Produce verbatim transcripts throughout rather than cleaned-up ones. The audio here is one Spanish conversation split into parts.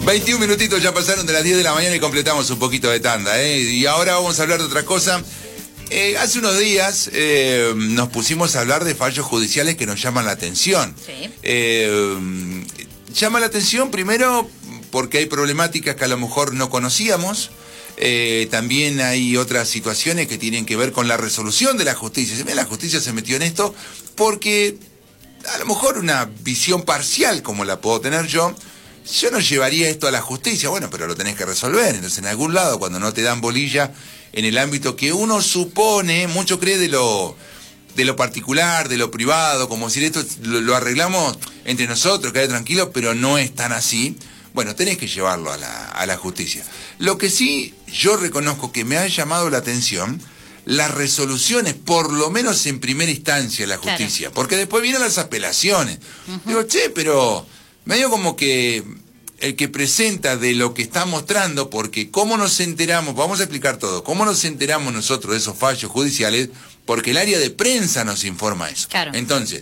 veintiún minutitos ya pasaron de las diez de la mañana y completamos un poquito de tanda, ¿eh? Y ahora vamos a hablar de otra cosa. Eh, hace unos días eh, nos pusimos a hablar de fallos judiciales que nos llaman la atención. Sí. Eh, llama la atención primero porque hay problemáticas que a lo mejor no conocíamos. Eh, también hay otras situaciones que tienen que ver con la resolución de la justicia. Mira, la justicia se metió en esto porque a lo mejor una visión parcial como la puedo tener yo, yo no llevaría esto a la justicia. Bueno, pero lo tenés que resolver. Entonces, en algún lado, cuando no te dan bolilla en el ámbito que uno supone, mucho cree de lo de lo particular, de lo privado, como si esto lo, lo arreglamos entre nosotros, quede tranquilo, pero no es tan así. Bueno, tenés que llevarlo a la, a la justicia. Lo que sí yo reconozco que me ha llamado la atención, las resoluciones, por lo menos en primera instancia, de la justicia. Claro. Porque después vienen las apelaciones. Uh-huh. Digo, che, pero medio como que el que presenta de lo que está mostrando, porque cómo nos enteramos, vamos a explicar todo, cómo nos enteramos nosotros de esos fallos judiciales, porque el área de prensa nos informa eso. Claro. Entonces,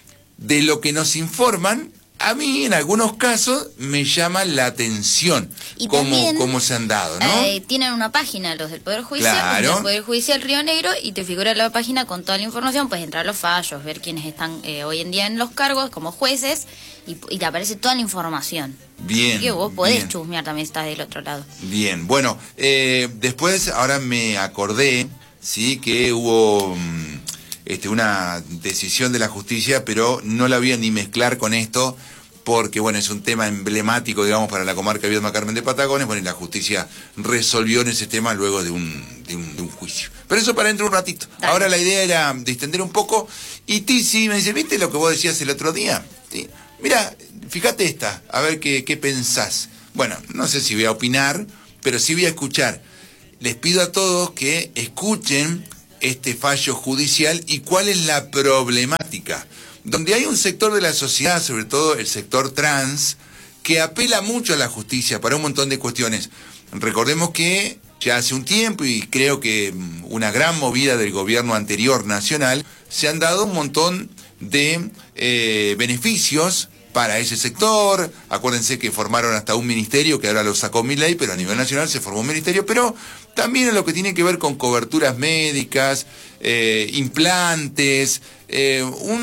de lo que nos informan, a mí en algunos casos me llama la atención y cómo, también, cómo se han dado, ¿no? Eh, tienen una página los del Poder Judicial, Claro. del Poder Judicial Río Negro, y te figura la página con toda la información, puedes entrar a los fallos, ver quiénes están eh, hoy en día en los cargos como jueces, y, y te aparece toda la información. Bien. Así que vos podés bien. chusmear también si estás del otro lado. Bien, bueno, eh, después ahora me acordé, sí, que hubo mm, este, una decisión de la justicia, pero no la voy a ni mezclar con esto, porque bueno, es un tema emblemático, digamos, para la comarca Viedma Carmen de Patagones. Bueno, y la justicia resolvió en ese tema luego de un, de un, de un juicio. Pero eso para dentro de un ratito. Dale. Ahora la idea era distender un poco, y Tizi me dice, ¿viste lo que vos decías el otro día? ¿Sí? Mira, fíjate esta, a ver qué, qué pensás. Bueno, no sé si voy a opinar, pero sí voy a escuchar. Les pido a todos que escuchen este fallo judicial y cuál es la problemática. Donde hay un sector de la sociedad, sobre todo el sector trans, que apela mucho a la justicia para un montón de cuestiones. Recordemos que ya hace un tiempo, y creo que una gran movida del gobierno anterior nacional, se han dado un montón de eh, beneficios para ese sector. Acuérdense que formaron hasta un ministerio, que ahora lo sacó Milei, pero a nivel nacional se formó un ministerio, pero también en lo que tiene que ver con coberturas médicas, eh, implantes, eh,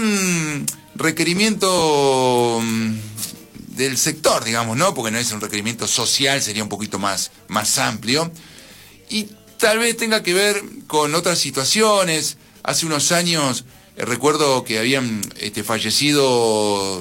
un requerimiento del sector, digamos, ¿no? Porque no es un requerimiento social, sería un poquito más, más amplio. Y tal vez tenga que ver con otras situaciones. Hace unos años eh, recuerdo que habían este, fallecido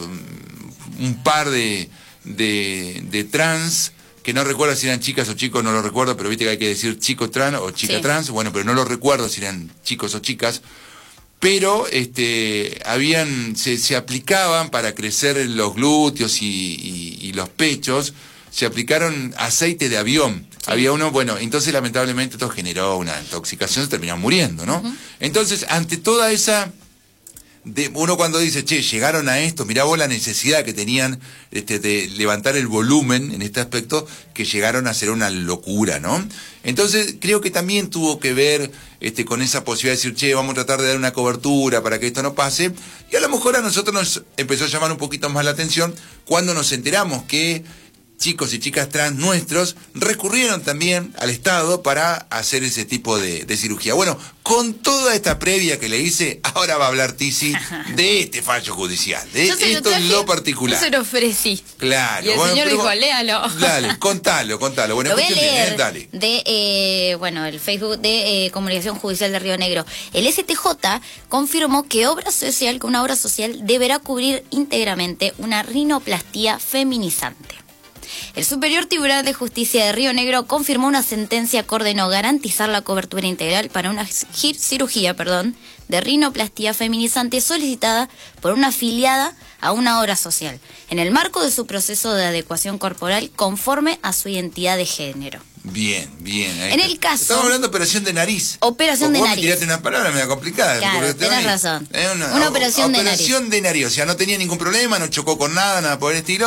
un par de, de, de trans, que no recuerdo si eran chicas o chicos, no lo recuerdo, pero viste que hay que decir chico trans o chica sí. trans, bueno, pero no lo recuerdo si eran chicos o chicas, pero este, habían, se, se aplicaban para crecer los glúteos y, y, y los pechos, se aplicaron aceite de avión. Sí. Había uno, bueno, entonces lamentablemente esto generó una intoxicación, se terminaron muriendo, ¿no? Uh-huh. Entonces, ante toda esa... De, uno cuando dice, che, llegaron a esto, mirá vos la necesidad que tenían este, de levantar el volumen en este aspecto, que llegaron a ser una locura, ¿no? Entonces, creo que también tuvo que ver este, con esa posibilidad de decir, che, vamos a tratar de dar una cobertura para que esto no pase, y a lo mejor a nosotros nos empezó a llamar un poquito más la atención cuando nos enteramos que chicos y chicas trans nuestros recurrieron también al Estado para hacer ese tipo de, de cirugía. Bueno, con toda esta previa que le hice, ahora va a hablar Tizi de este fallo judicial, de esto en lo particular. Yo se lo ofrecí. Claro. Y el bueno, señor pero, dijo, léalo. Dale, contalo, contalo. Bueno, lo voy a leer bien, dale. de, eh, bueno, el Facebook de eh, Comunicación Judicial de Río Negro. El S T J confirmó que obra social, que una obra social deberá cubrir íntegramente una rinoplastía feminizante. El Superior Tribunal de Justicia de Río Negro confirmó una sentencia que ordenó garantizar la cobertura integral para una cirugía, perdón, de rinoplastía feminizante solicitada por una afiliada a una obra social, en el marco de su proceso de adecuación corporal conforme a su identidad de género. Bien, bien. En el caso... Estamos hablando de operación de nariz. Operación de vos nariz. Me tiraste una palabra media complicada. Claro, tenés razón. Eh, una, una operación, operación de nariz. Operación de nariz. O sea, no tenía ningún problema, no chocó con nada, nada por el estilo.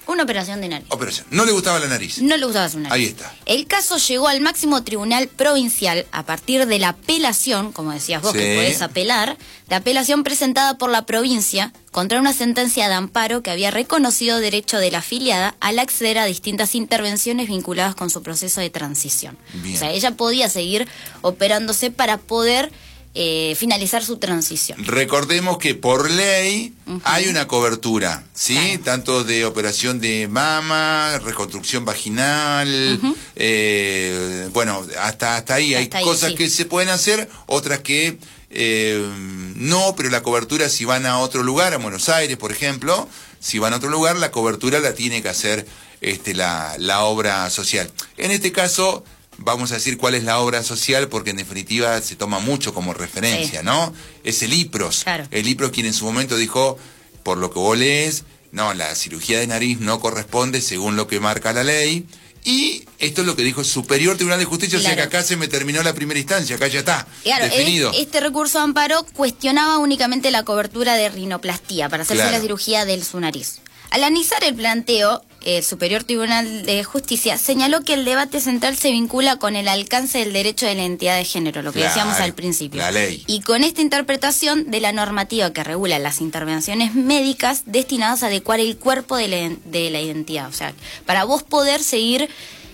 Una operación de nariz. Operación. No le gustaba la nariz. No le gustaba su nariz. Ahí está. El caso llegó al máximo tribunal provincial a partir de la apelación, como decías vos, Sí. que podés apelar, de apelación presentada por la provincia contra una sentencia de amparo que había reconocido derecho de la afiliada al acceder a distintas intervenciones vinculadas con su proceso de transición. Bien. O sea, ella podía seguir operándose para poder eh, finalizar su transición. Recordemos que por ley uh-huh. hay una cobertura, ¿sí? Claro. Tanto de operación de mama, reconstrucción vaginal, uh-huh. eh, bueno, hasta, hasta ahí. Hasta hay ahí, cosas sí. que se pueden hacer, otras que eh, no, pero la cobertura si van a otro lugar, a Buenos Aires, por ejemplo, si van a otro lugar, la cobertura la tiene que hacer este, la, la obra social. En este caso... Vamos a decir cuál es la obra social, porque en definitiva se toma mucho como referencia, sí. ¿no? Es el IPROS. Claro. El IPROS quien en su momento dijo, por lo que vos lees, no, la cirugía de nariz no corresponde según lo que marca la ley. Y esto es lo que dijo el Superior Tribunal de Justicia, claro. O sea que acá se me terminó la primera instancia, acá ya está, claro, definido. Es, este recurso de amparo cuestionaba únicamente la cobertura de rinoplastía para hacerse claro. la cirugía de su nariz. Al analizar el planteo, el Superior Tribunal de Justicia señaló que el debate central se vincula con el alcance del derecho de la identidad de género, lo que claro, decíamos al principio. La ley. Y con esta interpretación de la normativa que regula las intervenciones médicas destinadas a adecuar el cuerpo de la, de la identidad. O sea, para vos poder seguir...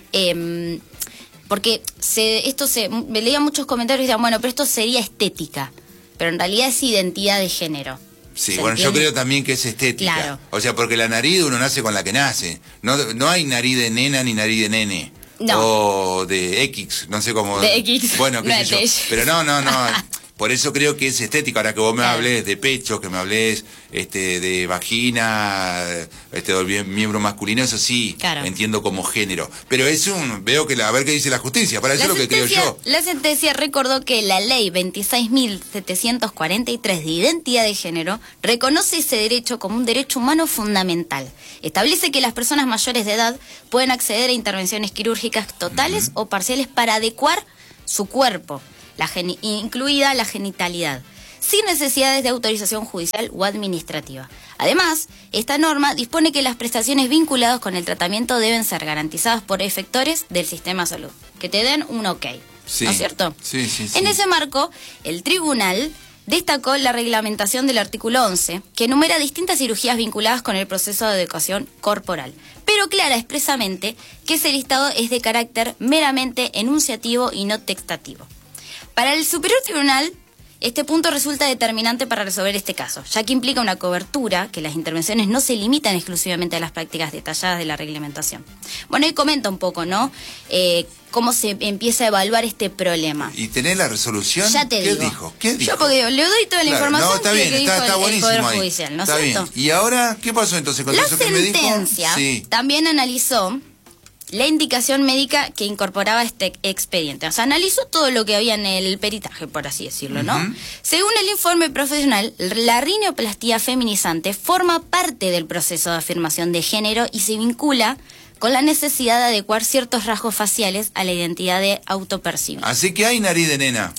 Eh, porque se, esto se leía muchos comentarios y decían, bueno, pero esto sería estética, pero en realidad es identidad de género. Sí, bueno, entiende? Yo creo también que es estética. Claro. O sea, porque la nariz uno nace con la que nace. No, no hay nariz de nena ni nariz de nene. No. O de X, no sé cómo. De X. Bueno, qué no sé yo. Pero no, no, no. Por eso creo que es estética. Ahora que vos me claro. hables de pecho, que me hables este, de vagina, este, de miembro masculino, eso sí, claro. entiendo como género. Pero es un, veo que la, a ver qué dice la justicia, para eso es lo que creo yo. La sentencia recordó que la ley veintiséis mil setecientos cuarenta y tres de identidad de género reconoce ese derecho como un derecho humano fundamental. Establece que las personas mayores de edad pueden acceder a intervenciones quirúrgicas totales uh-huh. o parciales para adecuar su cuerpo, la geni- incluida la genitalidad, sin necesidades de autorización judicial o administrativa. Además, esta norma dispone que las prestaciones vinculadas con el tratamiento deben ser garantizadas por efectores del sistema de salud, que te den un ok, sí. ¿no es cierto? Sí, sí, sí. En ese marco, el tribunal destacó la reglamentación del artículo once, que enumera distintas cirugías vinculadas con el proceso de adecuación corporal, pero aclara expresamente que ese listado es de carácter meramente enunciativo y no textativo. Para el Superior Tribunal, este punto resulta determinante para resolver este caso, ya que implica una cobertura, que las intervenciones no se limitan exclusivamente a las prácticas detalladas de la reglamentación. Bueno, ahí comenta un poco, ¿no? Eh, cómo se empieza a evaluar este problema. ¿Y tenés la resolución? Ya te ¿Qué digo. dijo? ¿Qué dijo? Yo porque le doy toda la claro, información no, está que, bien, que está, dijo está el, el Poder ahí. Judicial, ¿no es está cierto? Bien. ¿Y ahora qué pasó entonces con la eso que me dijo? La sentencia sí. también analizó la indicación médica que incorporaba este expediente. O sea, analizó todo lo que había en el peritaje, por así decirlo, ¿no? Uh-huh. Según el informe profesional, la rinoplastía feminizante forma parte del proceso de afirmación de género y se vincula con la necesidad de adecuar ciertos rasgos faciales a la identidad de autopercibida. Así que hay nariz de nena.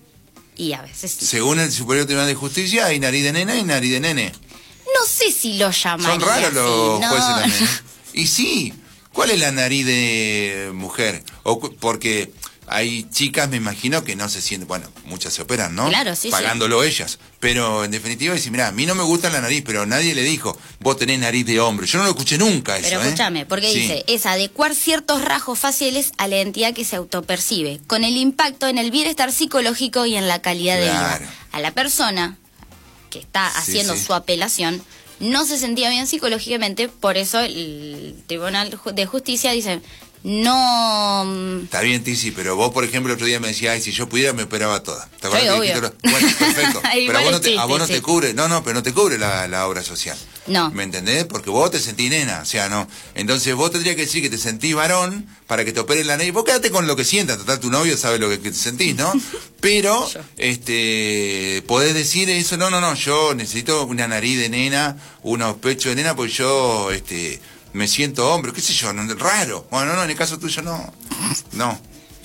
Y a veces sí. Según el Superior Tribunal de Justicia, hay nariz de nena y nariz de nene. No sé si lo llamaría. Son raros así, los no. jueces también. Y sí, ¿cuál es la nariz de mujer? O, porque hay chicas, me imagino, que no se sienten, bueno, muchas se operan, ¿no? Claro, sí, pagándolo sí. ellas. Pero en definitiva dicen, mirá, a mí no me gusta la nariz, pero nadie le dijo, vos tenés nariz de hombre. Yo no lo escuché nunca eso, Pero escúchame, ¿eh? porque sí. dice, es adecuar ciertos rasgos faciales a la identidad que se autopercibe, con el impacto en el bienestar psicológico y en la calidad claro. de vida. A la persona que está haciendo sí, sí. su apelación no se sentía bien psicológicamente, por eso el Tribunal de Justicia dice, no... Está bien, Tizi, pero vos, por ejemplo, el otro día me decías, ay, si yo pudiera me operaba toda. ¿Te sí, obvio. Lo... Bueno, perfecto. Pero a vos no te, chiste, a vos no sí. te cubre, no, no, pero no te cubre la, la obra social. No. ¿Me entendés? Porque vos te sentís nena, o sea, no. Entonces vos tendrías que decir que te sentís varón para que te operen la nariz. Vos quédate con lo que sientas, total, tu novio sabe lo que, que te sentís, ¿no? Pero, este, podés decir eso, no, no, no, yo necesito una nariz de nena, unos pechos de nena, porque yo, este... me siento hombre, qué sé yo, no, raro. Bueno, no, en el caso tuyo no. No.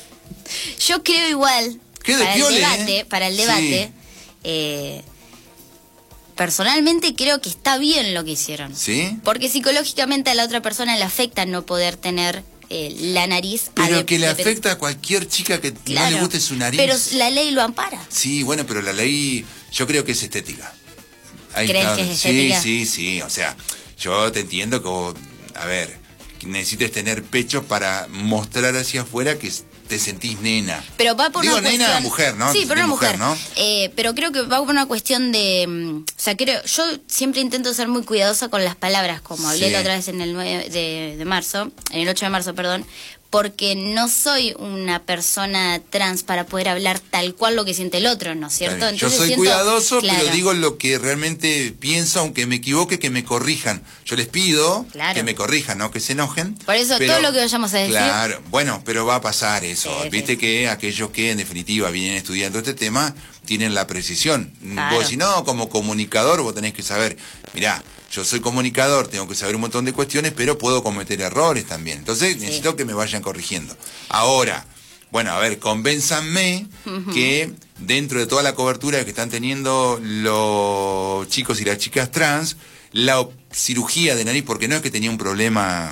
Yo creo igual, ¿Qué de para, piole, el debate, eh? para el debate, sí. eh, personalmente creo que está bien lo que hicieron. ¿Sí? Porque psicológicamente a la otra persona le afecta no poder tener eh, la nariz. Pero de, que le de, afecta a cualquier chica que claro, no le guste su nariz. Pero la ley lo ampara. Sí, bueno, pero la ley yo creo que es estética. Ahí ¿Crees está. que es Sí, estética? sí, sí. O sea, yo te entiendo que vos, a ver, necesites tener pecho para mostrar hacia afuera que te sentís nena. Pero va por Digo, una nena, cuestión... mujer, ¿no? Sí, Te pero una sentís mujer. ¿no? Eh, pero creo que va por una cuestión de... mm, O sea, creo... Yo siempre intento ser muy cuidadosa con las palabras, como hablé Sí. la otra vez en el nueve de, de marzo, en el ocho de marzo, perdón, porque no soy una persona trans para poder hablar tal cual lo que siente el otro, ¿no es cierto? Claro, yo soy siento- cuidadoso, claro. pero digo lo que realmente pienso, aunque me equivoque, que me corrijan. Yo les pido Claro. que me corrijan, no que se enojen. Por eso, pero- todo lo que vayamos a decir... Claro, bueno, pero va a pasar eso. Sí, Viste sí. que aquellos que en definitiva vienen estudiando este tema tienen la precisión. Claro. Vos si no, como comunicador vos tenés que saber, mirá, yo soy comunicador, tengo que saber un montón de cuestiones, pero puedo cometer errores también. Entonces Sí. necesito que me vayan corrigiendo. Ahora, bueno, a ver, convénzanme uh-huh. que dentro de toda la cobertura que están teniendo los chicos y las chicas trans, la cirugía de nariz, porque no es que tenía un problema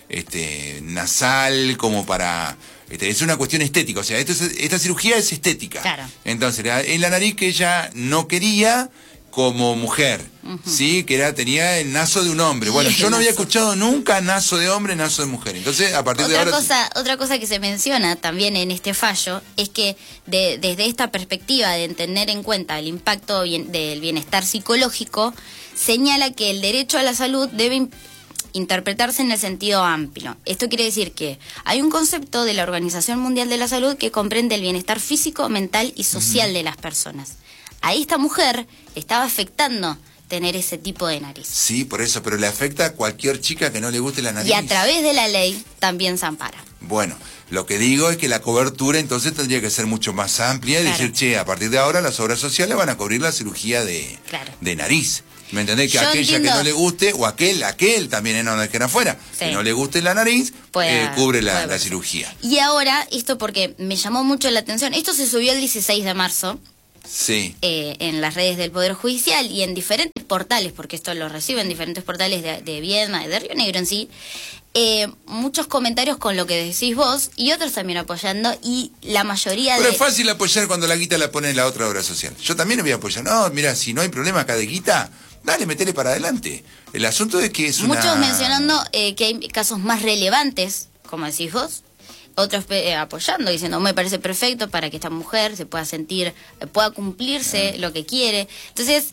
este, nasal como para... Este, es una cuestión estética, o sea, esto es, esta cirugía es estética. Claro. Entonces, la, en la nariz que ella no quería como mujer, uh-huh. sí, que era tenía el naso de un hombre. Bueno, Sí, yo no había naso. escuchado nunca naso de hombre, naso de mujer. Entonces, a partir Otra de ahora... cosa, otra cosa que se menciona también en este fallo es que de, desde esta perspectiva de tener en cuenta el impacto bien, del bienestar psicológico, señala que el derecho a la salud debe in- interpretarse en el sentido amplio. Esto quiere decir que hay un concepto de la Organización Mundial de la Salud que comprende el bienestar físico, mental y social uh-huh. de las personas. A esta mujer estaba afectando tener ese tipo de nariz. Sí, por eso, pero le afecta a cualquier chica que no le guste la nariz. Y a través de la ley también se ampara. Bueno, lo que digo es que la cobertura entonces tendría que ser mucho más amplia y claro. decir, che, a partir de ahora las obras sociales van a cubrir la cirugía de, claro. de nariz. ¿Me entendés? Que Yo aquella entiendo. que no le guste, o aquel, aquel también es no dejen afuera, sí. que no le guste la nariz, puede, eh, cubre la, la cirugía. Y ahora, esto porque me llamó mucho la atención, esto se subió el dieciséis de marzo. Sí. Eh, en las redes del Poder Judicial y en diferentes portales, porque esto lo reciben diferentes portales de, de Viedma, de Río Negro en sí, eh, muchos comentarios con lo que decís vos y otros también apoyando y la mayoría Pero de... es fácil apoyar cuando la guita la pone en la otra obra social. Yo también le voy a apoyar. No, mira, si no hay problema acá de guita, dale, metele para adelante. El asunto es que es una... Muchos mencionando eh, que hay casos más relevantes, como decís vos, otros eh, apoyando, diciendo, me parece perfecto para que esta mujer se pueda sentir, eh, pueda cumplirse lo que quiere. Entonces,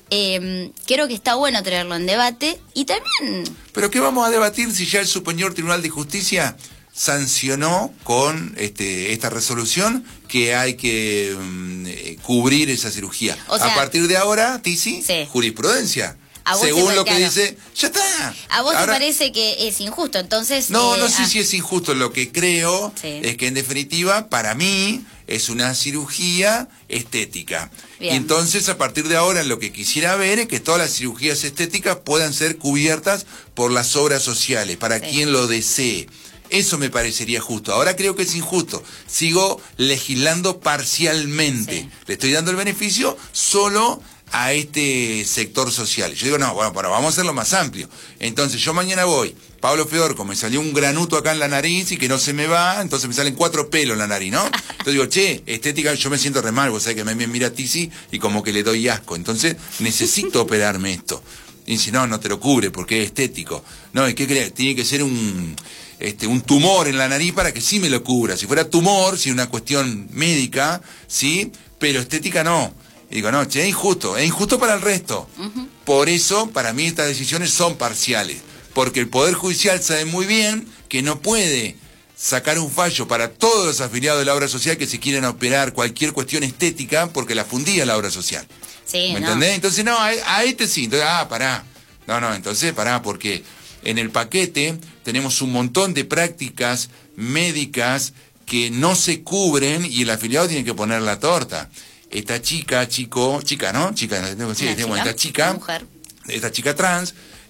eh, creo que está bueno traerlo en debate y también... ¿Pero qué vamos a debatir si ya el Superior Tribunal de Justicia sancionó con este, esta resolución que hay que um, eh, cubrir esa cirugía? O sea, a partir de ahora, Tizi, sí. jurisprudencia. A vos Según te, lo que claro. dice, ya está. ¿A vos Ahora, te parece que es injusto? Entonces... No, eh, no sé ah. si es injusto. Lo que creo sí. es que en definitiva, para mí, es una cirugía estética. Bien. Y entonces, a partir de ahora, lo que quisiera ver es que todas las cirugías estéticas puedan ser cubiertas por las obras sociales, para sí. quien lo desee. Eso me parecería justo. Ahora creo que es injusto. Sigo legislando parcialmente. Sí. Le estoy dando el beneficio solo a este sector social. Yo digo, no, bueno, pero vamos a hacerlo más amplio. Entonces, yo mañana voy, Pablo Fedorco, me salió un granuto acá en la nariz y que no se me va, entonces me salen cuatro pelos en la nariz, ¿no? Entonces digo, che, estética, yo me siento re mal, vos sabés que me mira a Tizi y como que le doy asco. Entonces, necesito operarme esto. Y dice, no, no te lo cubre porque es estético. No, ¿y qué crees? Tiene que ser un... Este, un tumor en la nariz para que sí me lo cubra. Si fuera tumor, si una cuestión médica, sí, pero estética no. Y digo, no, che, es injusto, es injusto para el resto. Uh-huh. Por eso, para mí, estas decisiones son parciales. Porque el Poder Judicial sabe muy bien que no puede sacar un fallo para todos los afiliados de la obra social que se quieran operar cualquier cuestión estética porque la fundía la obra social. Sí, ¿me no. entendés? Entonces, no, a, a este sí. Entonces, ah, pará. No, no, entonces, pará, porque en el paquete tenemos un montón de prácticas médicas que no se cubren y el afiliado tiene que poner la torta. Esta chica, chico, chica, ¿no? Chica, sí, chica, esta chica, mujer. esta chica trans,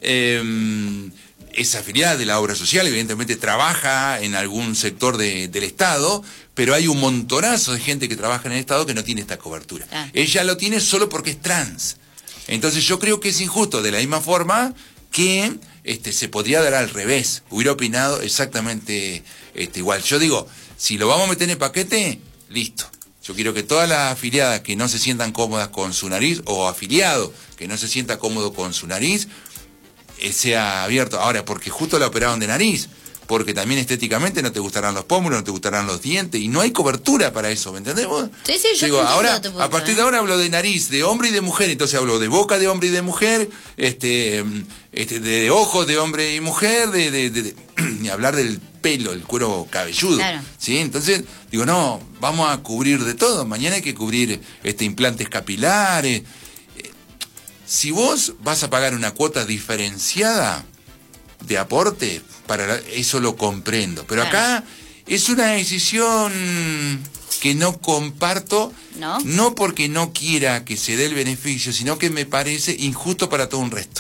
eh, es afiliada de la obra social, evidentemente trabaja en algún sector de, del Estado, pero hay un montonazo de gente que trabaja en el Estado que no tiene esta cobertura. Ah. Ella lo tiene solo porque es trans. Entonces yo creo que es injusto, de la misma forma que este, se podría dar al revés. Hubiera opinado exactamente este, igual. Yo digo, si lo vamos a meter en el paquete, listo. Yo quiero que todas las afiliadas que no se sientan cómodas con su nariz, o afiliado que no se sienta cómodo con su nariz, eh, sea abierto. Ahora, porque justo la operaron de nariz, porque también estéticamente no te gustarán los pómulos, no te gustarán los dientes, y no hay cobertura para eso, ¿me entendés vos? Sí, sí, yo digo, ahora, punto, a partir ¿eh? de ahora hablo de nariz, de hombre y de mujer, entonces hablo de boca de hombre y de mujer, este, este de ojos de hombre y mujer, de, de, de, de ni hablar del pelo, el cuero cabelludo, claro. ¿sí? Entonces, digo, no, vamos a cubrir de todo, mañana hay que cubrir este implantes capilares. Si vos vas a pagar una cuota diferenciada de aporte, para la, eso lo comprendo. Pero claro, acá es una decisión que no comparto, ¿no? No porque no quiera que se dé el beneficio, sino que me parece injusto para todo un resto.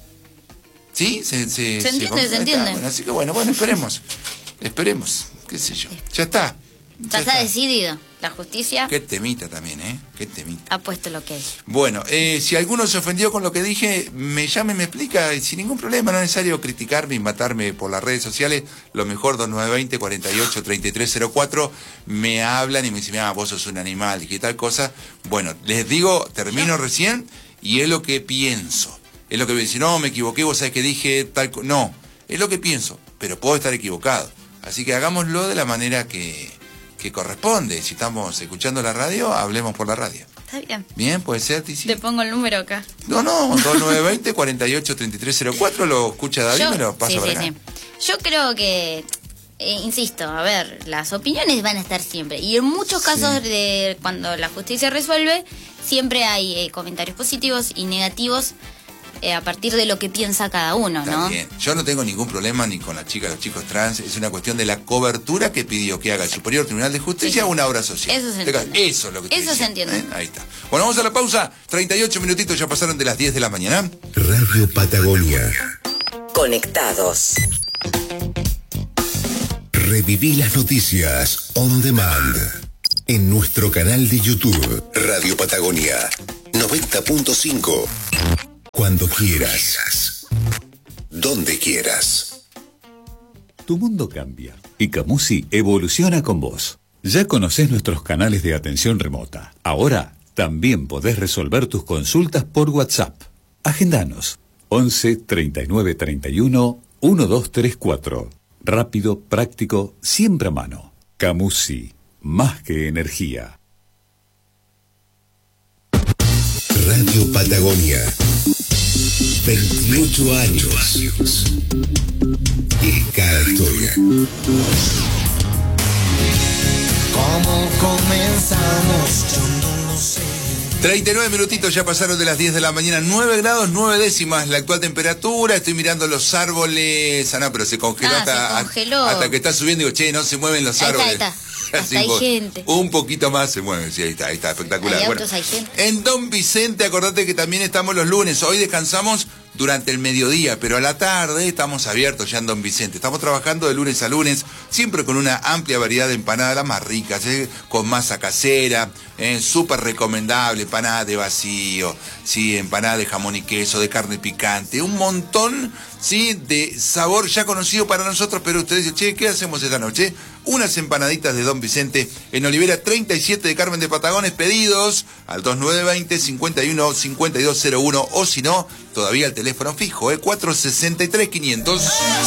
¿Sí? Se, se, se entiende, se, se entiende. Bueno, así que bueno, bueno, esperemos. Esperemos, qué sé yo. Ya está. Ya, ya está decidido. La justicia... Qué temita también, ¿eh? Qué temita. Ha puesto lo que es. Bueno, eh, si alguno se ofendió con lo que dije, me llame, me explica, sin ningún problema, no es necesario criticarme y matarme por las redes sociales. Lo mejor, dos nueve dos cero, cuarenta y ocho, treinta y tres cero cuatro, me hablan y me dicen, ah, vos sos un animal y qué tal cosa. Bueno, les digo, termino recién y es lo que pienso. Es lo que me dicen, no, me equivoqué, vos sabés que dije tal cosa. No, es lo que pienso, pero puedo estar equivocado. Así que hagámoslo de la manera que... que corresponde. Si estamos escuchando la radio, hablemos por la radio. Está bien. Bien, puede ser, Tizi. Te pongo el número acá. No, no, dos nueve dos cero, cuarenta y ocho, treinta y tres cero cuatro, lo escucha David, Yo, me lo pasa sí, para sí, acá. Sí. Yo creo que, eh, insisto, a ver, las opiniones van a estar siempre. Y en muchos casos, sí, de cuando la justicia resuelve, siempre hay eh, comentarios positivos y negativos eh, a partir de lo que piensa cada uno, Está ¿no? bien. Yo no tengo ningún problema ni con las chicas, los chicos trans. Es una cuestión de la cobertura que pidió que haga el Superior Tribunal de Justicia, sí, una obra social. Eso se entiende. Eso es lo que estoy Eso se diciendo, entiende. ¿eh? Ahí está. Bueno, vamos a la pausa. treinta y ocho minutitos ya pasaron de las diez de la mañana. Radio Patagonia. Conectados. Reviví las noticias on demand en nuestro canal de YouTube Radio Patagonia noventa punto cinco. Cuando quieras, donde quieras. Tu mundo cambia y Camusi evoluciona con vos. Ya conocés nuestros canales de atención remota. Ahora también podés resolver tus consultas por WhatsApp. Agendanos once, treinta y nueve, treinta y uno, doce treinta y cuatro. Rápido, práctico, siempre a mano. Camusi, más que energía. Radio Patagonia. veintiocho años. Y cada historia. ¿Cómo comenzamos? Yo no lo sé. treinta y nueve minutitos ya pasaron de las diez de la mañana, nueve grados, nueve décimas la actual temperatura. Estoy mirando los árboles. Ah, no, pero se congeló, ah, hasta, se congeló. hasta que está subiendo. Digo, che, no se mueven los ahí árboles. Está, ahí está. Hasta hay un, gente. Un poquito más se mueve, sí, ahí está, ahí está, espectacular. Hay Bueno, autos, hay gente. en Don Vicente, acordate que también estamos los lunes. Hoy descansamos durante el mediodía, pero a la tarde estamos abiertos ya en Don Vicente. Estamos trabajando de lunes a lunes, siempre con una amplia variedad de empanadas, las más ricas, ¿eh? Con masa casera, ¿eh? Súper recomendable, empanada de vacío, sí, empanada de jamón y queso, de carne picante, un montón, sí, de sabor ya conocido para nosotros, pero ustedes dicen, che, ¿qué hacemos esta noche? Unas empanaditas de Don Vicente en Olivera treinta y siete de Carmen de Patagones, pedidos al dos nueve dos cero, cincuenta y uno, cincuenta y dos cero uno, o si no, todavía el teléfono fijo, ¿eh? cuatro sesenta y tres, quinientos.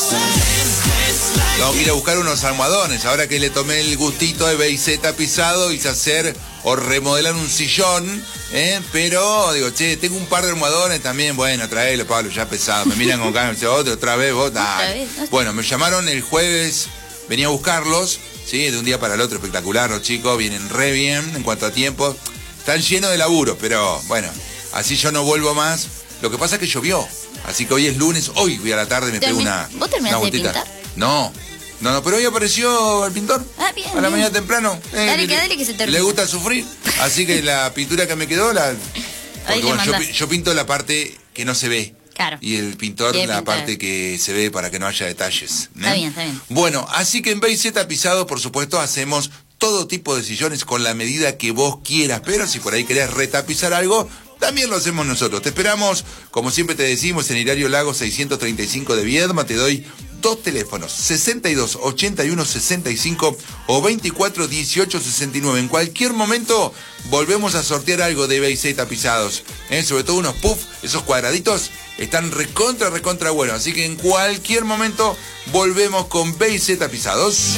Tengo que ir a buscar unos almohadones, ahora que le tomé el gustito de B I Z tapizado, hice hacer o remodelar un sillón, ¿eh? Pero, digo, che, tengo un par de almohadones también, bueno, traelo, Pablo, ya pesado, me miran con cara, me dicen, otra, otra vez, vos, dale. Bueno, me llamaron el jueves, venía a buscarlos, sí, de un día para el otro, espectacular, los chicos vienen re bien en cuanto a tiempo, están llenos de laburo, pero bueno, así yo no vuelvo más. Lo que pasa es que llovió, así que hoy es lunes, hoy voy a la tarde y me pego una ¿Vos terminaste de pintar? No, no, no, pero hoy apareció el pintor. Ah, bien. A la bien. mañana temprano. Eh, dale, le, que dale que se termine. Le gusta sufrir, así que la pintura que me quedó, la... Porque bueno, yo, yo pinto la parte que no se ve. Claro. Y el pintor Quiere la pintar. parte que se ve para que no haya detalles. ¿eh? Está bien, está bien. Bueno, así que en B I Z Tapizado, por supuesto, hacemos todo tipo de sillones con la medida que vos quieras, pero si por ahí querés retapizar algo, también lo hacemos nosotros. Te esperamos, como siempre te decimos, en Hilario Lago seiscientos treinta y cinco de Viedma. Te doy dos teléfonos, sesenta y dos, ochenta y uno, sesenta y cinco o veinticuatro, dieciocho, sesenta y nueve. En cualquier momento volvemos a sortear algo de B y Z Tapizados, ¿eh? Sobre todo unos puff, esos cuadraditos están recontra, recontra buenos. Así que en cualquier momento volvemos con B y Z Tapizados.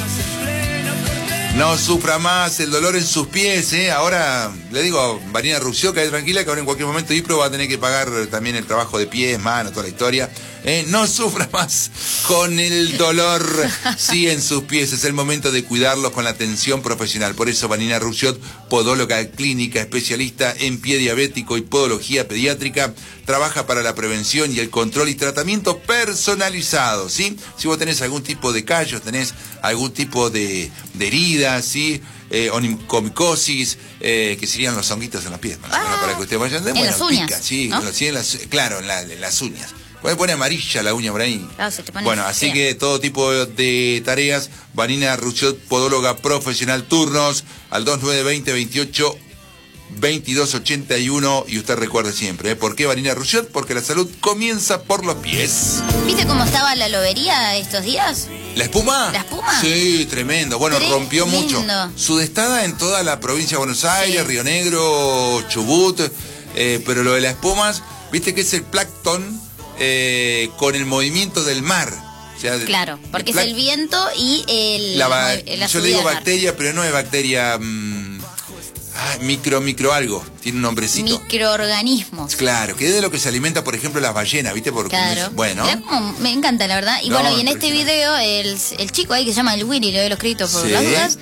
No sufra más el dolor en sus pies, ¿eh? Ahora le digo a Vanina Rucció que hay tranquila, que ahora en cualquier momento Ipro va a tener que pagar también el trabajo de pies, manos, toda la historia. ¿eh? No sufra más con el dolor, sí, en sus pies. Es el momento de cuidarlos con la atención profesional. Por eso Vanina Rucció, podóloga clínica, especialista en pie diabético y podología pediátrica, trabaja para la prevención y el control y tratamiento personalizado, ¿sí? Si vos tenés algún tipo de callos, tenés algún tipo de, de herida, ¿sí? Eh, onicomicosis, eh, que serían los honguitos en las piernas, ah, bueno, para que ustedes vayan de en bueno, las uñas, pica, sí, ¿no? sí, en las, claro, en, la, en las uñas. Puede poner amarilla la uña por ahí. Claro, se te pone bueno, así fea. que todo tipo de tareas, Vanina Rucció, podóloga profesional, turnos al dos nueve veinte, veintiocho, veintidós ochenta y uno. Y usted recuerde siempre, ¿eh? ¿Por qué Vanina Rucció? Porque la salud comienza por los pies. ¿Viste cómo estaba la lobería estos días? ¿La espuma? ¿La espuma? Sí, tremendo. Bueno, Tremendo. rompió mucho. Sudestada en toda la provincia de Buenos Aires, sí. Río Negro, Chubut, eh, pero lo de las espumas, viste que es el plancton eh, con el movimiento del mar. O sea, claro, porque el es el viento y el, la, la, la yo le digo bacteria, pero no es bacteria... Mmm, ah, micro, micro algo, tiene un nombrecito. Microorganismos. Claro, que es de lo que se alimenta, por ejemplo, las ballenas, ¿viste? Porque claro. Bueno. Como, me encanta, la verdad. Y no, bueno, y en este video, el, el chico ahí que se llama el Willy, le doy los créditos por sí. las dudas,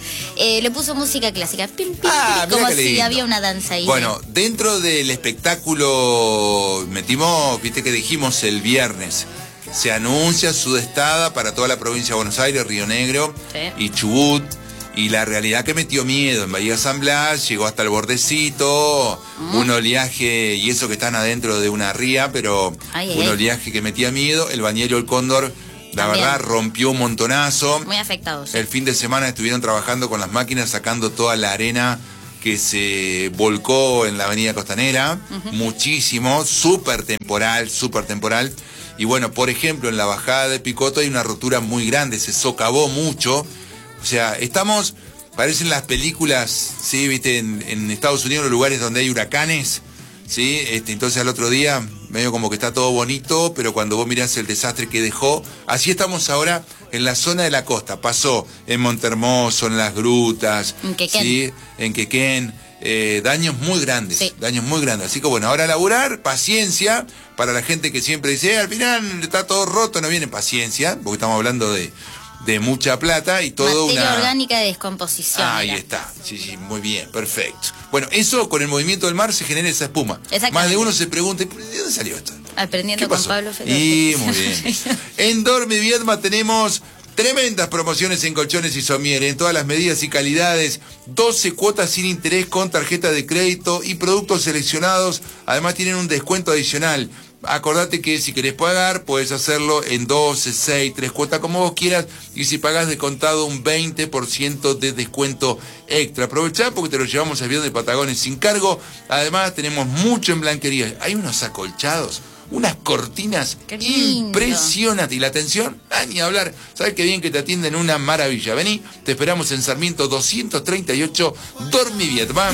eh, le puso música clásica. Pim, pim, ah, pim, como si lindo. había una danza ahí. Bueno, dentro del espectáculo, metimos, viste que dijimos el viernes, se anuncia sudestada para toda la provincia de Buenos Aires, Río Negro sí. y Chubut. Y la realidad que metió miedo en Bahía San Blas, llegó hasta el bordecito, mm. un oleaje, y eso que están adentro de una ría, pero ay, un ay. oleaje que metía miedo. El bañero El Cóndor, la También. verdad, rompió un montonazo. Muy afectados. El fin de semana estuvieron trabajando con las máquinas, sacando toda la arena que se volcó en la avenida Costanera, uh-huh. muchísimo, súper temporal, súper temporal. Y bueno, por ejemplo, en la bajada de Picoto hay una rotura muy grande, se socavó mucho. O sea, estamos, parecen las películas, sí, viste, en, en Estados Unidos, los lugares donde hay huracanes, sí, este, entonces al otro día, medio como que está todo bonito, pero cuando vos mirás el desastre que dejó, así estamos ahora en la zona de la costa, pasó en Montermoso, en las grutas, en Quequén, sí, en Quequén, eh, daños muy grandes, sí. daños muy grandes, así que bueno, ahora a laburar, paciencia, para la gente que siempre dice, eh, al final está todo roto, no viene paciencia, porque estamos hablando de... de mucha plata y todo Materia una... orgánica de descomposición. Ahí era. está, sí, sí, muy bien, perfecto. Bueno, eso con el movimiento del mar se genera esa espuma. Exactamente. Más de uno se pregunta, ¿de dónde salió esto? Aprendiendo con Pablo Fedor. Y muy bien. En Dormi Viedma tenemos tremendas promociones en colchones y somier, en todas las medidas y calidades, doce cuotas sin interés con tarjeta de crédito y productos seleccionados. Además tienen un descuento adicional. Acordate que si querés pagar, puedes hacerlo en doce, seis, tres cuotas, como vos quieras. Y si pagás de contado, un veinte por ciento de descuento extra. Aprovechá porque te lo llevamos al Viernes de Patagones sin cargo. Además, tenemos mucho en blanquería. Hay unos acolchados, unas cortinas impresionantes. Y la atención, ah, ni hablar. Sabes qué bien que te atienden, una maravilla. Vení, te esperamos en Sarmiento doscientos treinta y ocho, Dormi Vietnam.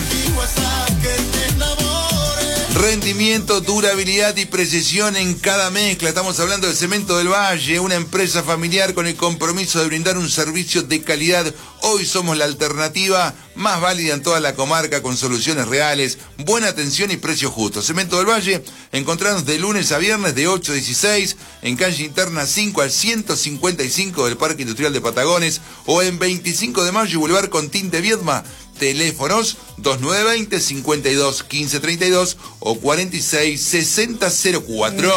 Rendimiento, durabilidad y precisión en cada mezcla. Estamos hablando de Cemento del Valle, una empresa familiar con el compromiso de brindar un servicio de calidad. Hoy somos la alternativa más válida en toda la comarca, con soluciones reales, buena atención y precios justos. Cemento del Valle, encontrarnos de lunes a viernes de ocho a dieciséis, en calle Interna cinco al ciento cincuenta y cinco del Parque Industrial de Patagones, o en veinticinco de mayo y Boulevard Contín de Viedma. Teléfonos dos nueve veinte, cincuenta y dos, quince treinta y dos o cuarenta y seis, sesenta cero cuatro.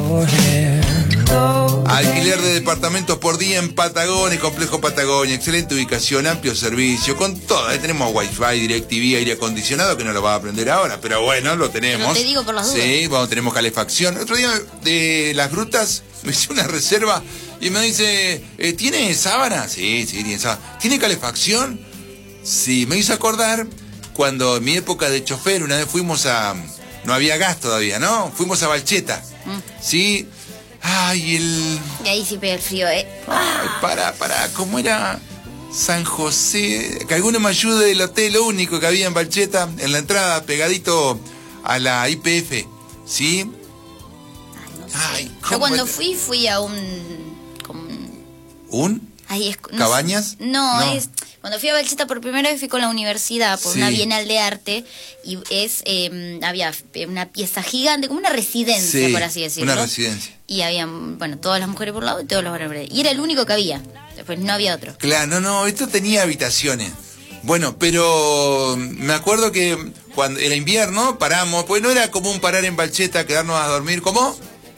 Alquiler de departamentos por día en Patagones, Complejo Patagonia, excelente ubicación, amplio servicio, con todo. Ahí tenemos Wi-Fi, DirecTV, aire acondicionado, que no lo va a aprender ahora, pero bueno, lo tenemos. Pero te digo por las dudas. Sí, bueno, tenemos calefacción. Otro día de las grutas me hice una reserva y me dice, eh, ¿tiene sábana? Sí, sí, tiene sábana. ¿Tiene calefacción? Sí, me hizo acordar cuando en mi época de chofer, una vez fuimos a, no había gas todavía, ¿no? Fuimos a Balcheta, Mm. ¿sí? Ay, el... Y ahí sí pega el frío, ¿eh? Ay, para, para, ¿cómo era? San José, que alguno me ayude, del hotel único que había en Balcheta, en la entrada, pegadito a la I P F, ¿sí? Ay, Yo ¿cómo cuando era? fui, fui a un... como un- ¿Un? Ahí es, no ¿Cabañas? sé. No, No. es... Cuando fui a Balcheta por primera vez fui con la universidad por Sí. una bienal de arte y es eh, había una pieza gigante, como una residencia, Sí, por así decirlo. una residencia. Y había, bueno, todas las mujeres por un lado y todos los varones por ahí. Y era el único que había. Después no había otro. Claro, no, no, esto tenía habitaciones. Bueno, pero me acuerdo que cuando era invierno paramos, pues no era común parar en Balcheta, quedarnos a dormir. ¿Cómo?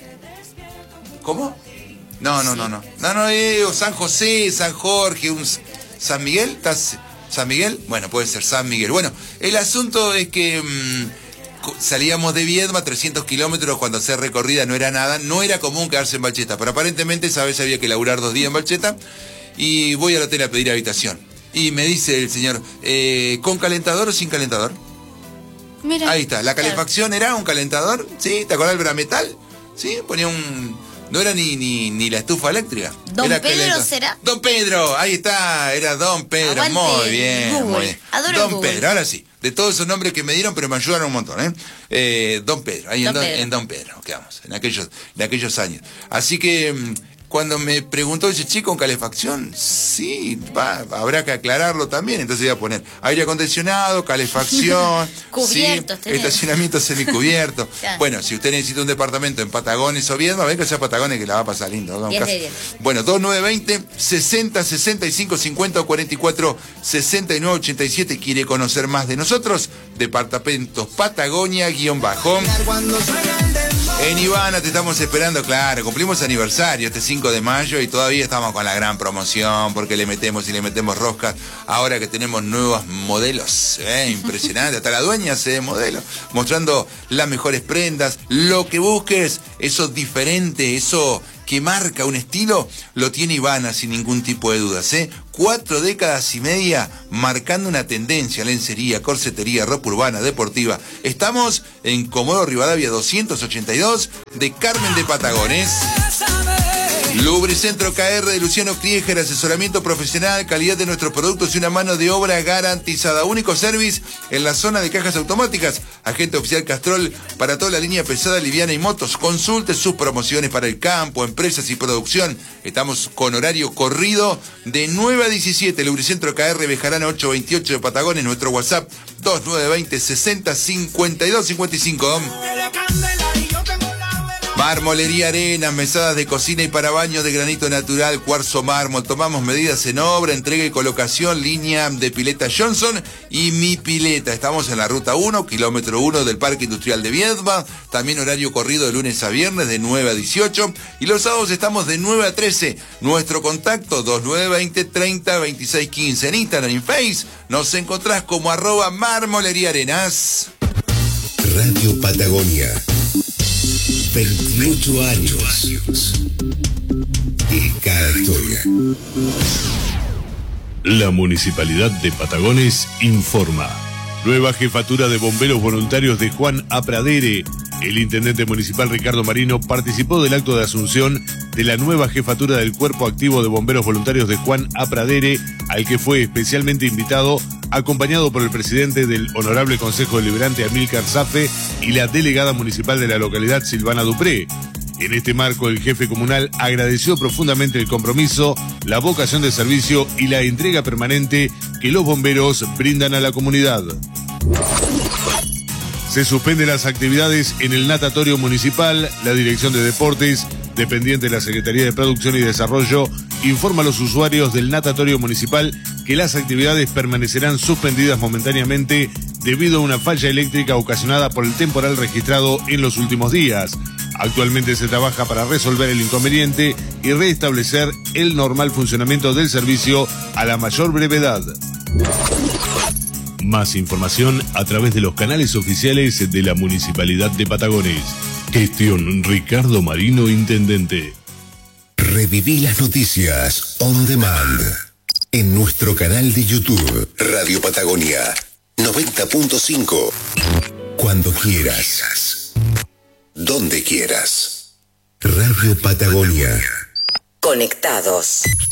¿Cómo? No, no, Sí. no, no. No, no, eh, San José, San Jorge, un San Miguel, ¿estás? ¿San Miguel? Bueno, puede ser San Miguel. Bueno, el asunto es que mmm, salíamos de Viedma, trescientos kilómetros, cuando hacer recorrida no era nada, no era común quedarse en Balcheta, pero aparentemente esa vez había que laburar dos días en Balcheta, y voy al hotel a pedir habitación. Y me dice el señor, eh, ¿con calentador o sin calentador? Mira. Ahí está, la Claro. calefacción era un calentador, ¿sí? ¿Te acordás del Brametal? Sí, ponía un... No era ni, ni, ni la estufa eléctrica. ¿Don Era Pedro calenta- será? Don Pedro, ahí está, era Don Pedro, Aguante muy el bien, Google. muy bien. Adoro el Don Google. Pedro, ahora sí, de todos esos nombres que me dieron, pero me ayudaron un montón, ¿eh? eh Don Pedro, ahí en Don Don, Pedro. en Don Pedro, quedamos, en aquellos, en aquellos años. Así que... mm, cuando me preguntó ese chico con calefacción, sí, va, habrá que aclararlo también. Entonces iba a poner aire acondicionado, calefacción, Cubiertos sí, tenés. estacionamiento semicubierto. Claro. Bueno, si usted necesita un departamento en Patagones o Viedma, venga a Patagones que la va a pasar lindo. Hagamos diez de caso. diez. Bueno, dos nueve dos cero, sesenta, sesenta y cinco, cincuenta o cuarenta y cuatro, sesenta y nueve, ochenta y siete. ¿Quiere conocer más de nosotros? Departamentos Patagonia, guión bajo. En Ivana te estamos esperando, claro, cumplimos aniversario este cinco de mayo y todavía estamos con la gran promoción porque le metemos y le metemos roscas ahora que tenemos nuevos modelos, ¿eh? Impresionante, hasta la dueña se ve modelo, mostrando las mejores prendas, lo que busques, eso diferente, eso que marca un estilo, lo tiene Ivana sin ningún tipo de dudas, ¿eh? Cuatro décadas y media marcando una tendencia, lencería, corsetería, ropa urbana, deportiva. Estamos en Comodoro Rivadavia doscientos ochenta y dos de Carmen de Patagones. Lubricentro K R de Luciano Krieger, asesoramiento profesional, calidad de nuestros productos y una mano de obra garantizada. Único service en la zona de cajas automáticas. Agente oficial Castrol para toda la línea pesada, liviana y motos. Consulte sus promociones para el campo, empresas y producción. Estamos con horario corrido de nueve a diecisiete. Lubricentro K R, Bejarano ocho veintiocho de Patagones. Nuestro WhatsApp dos nueve dos cero, sesenta, cincuenta y dos cincuenta y cinco. Marmolería Arena, mesadas de cocina y para baños de granito natural, cuarzo mármol. Tomamos medidas en obra, entrega y colocación, línea de pileta Johnson y Mi Pileta. Estamos en la ruta uno, kilómetro uno del Parque Industrial de Viedma. También horario corrido de lunes a viernes de nueve a dieciocho. Y los sábados estamos de nueve a trece. Nuestro contacto dos nueve dos cero, treinta, veintiséis quince. En Instagram y Face nos encontrás como arroba Marmolería Arenas. Radio Patagonia. veintiocho años y cada historia. La Municipalidad de Patagones informa. Nueva jefatura de bomberos voluntarios de Juan A. Pradere. El intendente municipal Ricardo Marino participó del acto de asunción de la nueva jefatura del Cuerpo Activo de Bomberos Voluntarios de Juan A. Pradere, al que fue especialmente invitado, acompañado por el presidente del Honorable Consejo Deliberante Amílcar Zafe y la delegada municipal de la localidad Silvana Dupré. En este marco, el jefe comunal agradeció profundamente el compromiso, la vocación de servicio y la entrega permanente que los bomberos brindan a la comunidad. Se suspenden las actividades en el natatorio municipal. La Dirección de Deportes, dependiente de la Secretaría de Producción y Desarrollo, informa a los usuarios del natatorio municipal que las actividades permanecerán suspendidas momentáneamente debido a una falla eléctrica ocasionada por el temporal registrado en los últimos días. Actualmente se trabaja para resolver el inconveniente y restablecer el normal funcionamiento del servicio a la mayor brevedad. Más información a través de los canales oficiales de la Municipalidad de Patagones. Gestión Ricardo Marino, Intendente. Reviví las noticias on demand en nuestro canal de YouTube Radio Patagonia noventa punto cinco. cuando quieras, donde quieras. Radio Patagonia. Conectados.